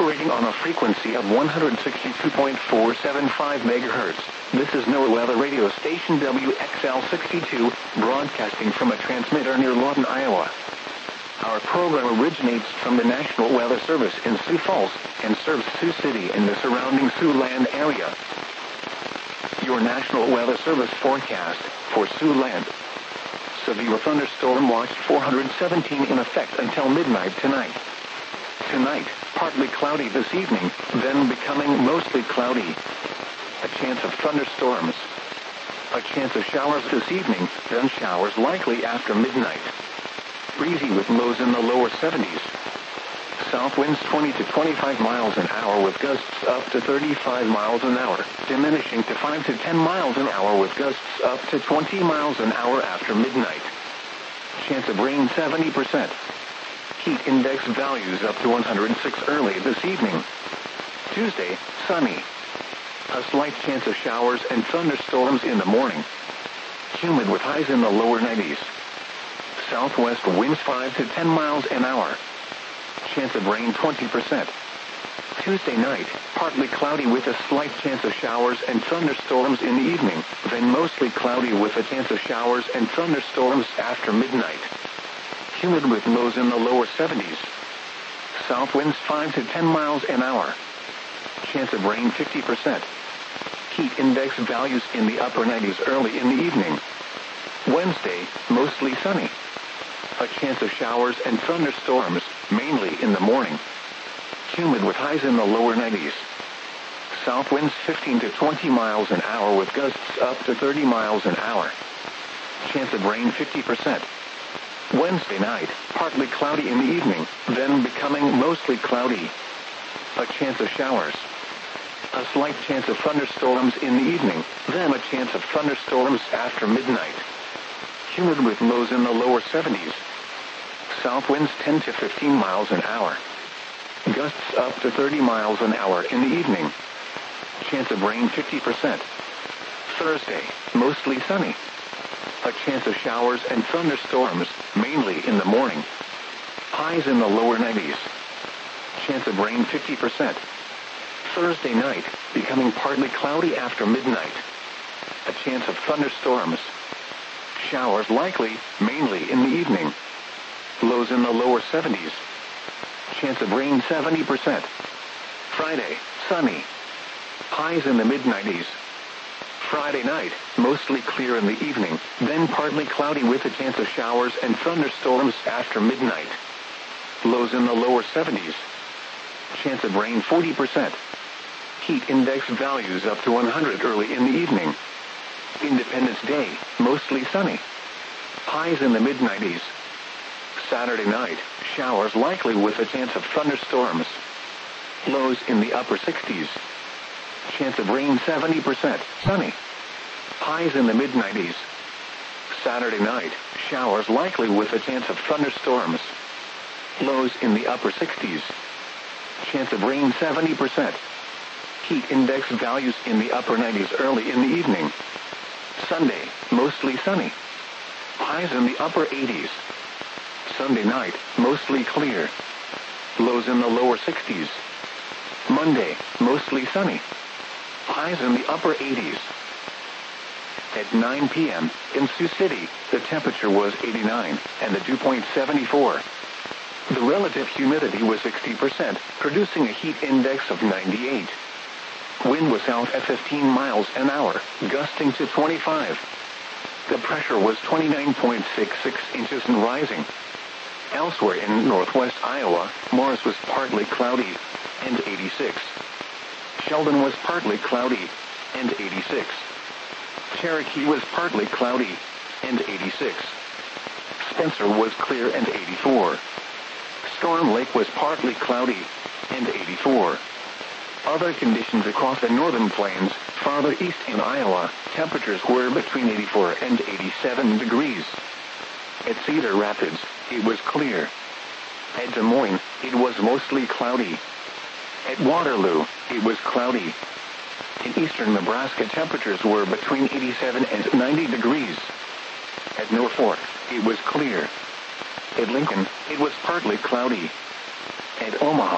operating on a frequency of 162.475 megahertz. This is NOAA Weather Radio Station WXL62, broadcasting from a transmitter near Lawton, Iowa. Our program originates from the National Weather Service in Sioux Falls and serves Sioux City and the surrounding Siouxland area. Your National Weather Service forecast for Siouxland. Severe thunderstorm watch 417 in effect until midnight tonight. Tonight, partly cloudy this evening, then becoming mostly cloudy. A chance of thunderstorms. A chance of showers this evening, then showers likely after midnight. Breezy with lows in the lower 70s. South winds 20 to 25 miles an hour with gusts up to 35 miles an hour, diminishing to 5 to 10 miles an hour with gusts up to 20 miles an hour after midnight. Chance of rain 70%. Heat index values up to 106 early this evening. Tuesday, sunny. A slight chance of showers and thunderstorms in the morning. Humid with highs in the lower 90s. Southwest winds 5 to 10 miles an hour. Chance of rain 20%. Tuesday night, partly cloudy with a slight chance of showers and thunderstorms in the evening, then mostly cloudy with a chance of showers and thunderstorms after midnight. Humid with lows in the lower 70s. South winds 5 to 10 miles an hour. Chance of rain 50%. Heat index values in the upper 90s early in the evening. Wednesday, mostly sunny. A chance of showers and thunderstorms, mainly in the morning. Humid with highs in the lower 90s. South winds 15 to 20 miles an hour with gusts up to 30 miles an hour. Chance of rain 50%. Wednesday night, partly cloudy in the evening, then becoming mostly cloudy. A chance of showers. A slight chance of thunderstorms in the evening, then a chance of thunderstorms after midnight. Humid with lows in the lower 70s. South winds 10 to 15 miles an hour. Gusts up to 30 miles an hour in the evening. Chance of rain 50%. Thursday, mostly sunny. A chance of showers and thunderstorms, mainly in the morning. Highs in the lower 90s. Chance of rain 50%. Thursday night, becoming partly cloudy after midnight. A chance of thunderstorms. Showers likely, mainly in the evening. Lows in the lower 70s. Chance of rain 70%. Friday, sunny. Highs in the mid-90s. Friday night, mostly clear in the evening, then partly cloudy with a chance of showers and thunderstorms after midnight. Lows in the lower 70s. Chance of rain 40%. Heat index values up to 100 early in the evening. Independence Day, mostly sunny. Highs in the mid-90s. Saturday night, showers likely with a chance of thunderstorms. Lows in the upper 60s. Chance of rain 70%, sunny. Highs in the mid-90s. Saturday night, showers likely with a chance of thunderstorms. Lows in the upper 60s. Chance of rain 70%. Heat index values in the upper 90s early in the evening. Sunday, mostly sunny. Highs in the upper 80s. Sunday night, mostly clear. Lows in the lower 60s. Monday, mostly sunny. Highs in the upper 80s. At 9 p.m. in Sioux City, the temperature was 89 and the dew point 74. The relative humidity was 60%, producing a heat index of 98. Wind was south at 15 miles an hour, gusting to 25. The pressure was 29.66 inches and rising. Elsewhere in northwest Iowa, Morris was partly cloudy and 86. Sheldon was partly cloudy and 86. Cherokee was partly cloudy and 86. Spencer was clear and 84. Storm Lake was partly cloudy and 84. Other conditions across the northern plains, farther east in Iowa, temperatures were between 84 and 87 degrees. At Cedar Rapids, it was clear. At Des Moines, it was mostly cloudy. At Waterloo, it was cloudy. In eastern Nebraska, temperatures were between 87 and 90 degrees. At Norfolk, it was clear. At Lincoln, it was partly cloudy. At Omaha,